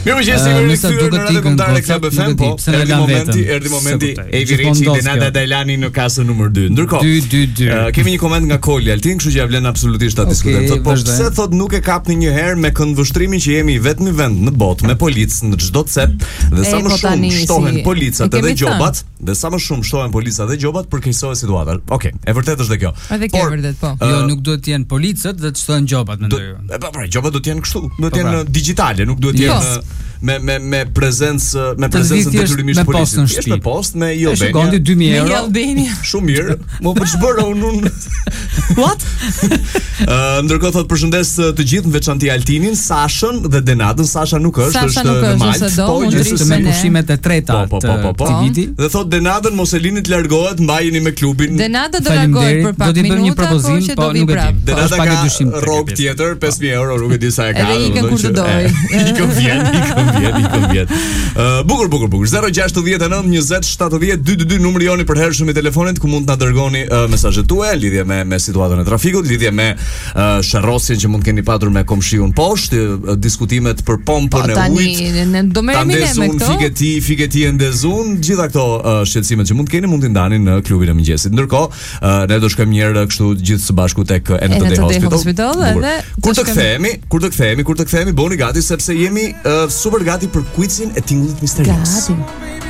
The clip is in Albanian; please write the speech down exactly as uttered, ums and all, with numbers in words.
Mirëmëngjes, jemi rikthyer në Radio Kombëtare Club e Fem, po. Erdhi momenti, erdhi momenti e Viriçi Denada Dalani në kasën numër dy. Ndërkohë, kemi një koment nga Koli Altin, kështu që ja vlen absolutisht ta diskutojmë. Thotë, po pse thotë nuk e kapni një herë me këndvështrimin që jemi vetëm vend në botë me policë në çdo cep dhe sa më shumë shtohen policat edhe gjobat, dhe sa më shumë shtohen policat dhe gjobat për keqësohet situata. Okej, e vërtetë është dhe kjo. Edhe kjo vërtet, po. Jo, nuk duhet të jenë policët dhe të shtohen gjobat, mendoj unë. E po, pra, gjobat do të jenë kështu, do të jenë digjitale, nuk duhet të jenë me me me prezencë me prezencën detyrimisht policisë. Është me post me Jo Albania. Shkondi dy mijë euro. Albania. Shumë mirë. Mo po ç'bëra unë unë. What? Ë ndërkohë thotë përshëndes të gjithë në veçanti Altinin, Sashën dhe Denadën. Sasha nuk është, Sasha është nuk në është, Maltë, ose do, po mund gjithë Është me pushimet e treta Po, po, po, po, po. të viti. Dhe thotë Denadën mos e lini të largohet, mbajeni me klubin. Denada do largohet për pak do t'i bëjmë një minuta, propozim, po që po do vi nuk e prap. di. Denada Pak e ka dyshim. rrog tjetër, pesë mijë euro, nuk e di sa e ka. Edhe ikën kur të doj. Ikën vjen, ikën vjen, ikën vjen. Uh, bukur, bukur, bukur. zero gjasht nëntë njëzet shtatëdhjetë dy dy dy numri joni për hershëm i telefonit ku mund të na dërgoni uh, mesazhet tuaja lidhje me me situatën e trafikut, lidhje me uh, sharrosjen që mund keni patur me komshiun poshtë, uh, diskutimet për pompën e ujit. Ne do merremi ne me këto. Fiketi, fiketi e ndezun, gjitha këto uh, shqetësimet që mund keni mund t'i ndani në klubin e mëngjesit. Ndërkohë, uh, ne do shkojmë një herë kështu gjithë së bashku tek N T D Hospital. Hospital edhe kur të kthehemi, kur të kthehemi, kur të kthehemi, bëni gati sepse jemi uh, super gati për quizin e tingullit misterios. Gati.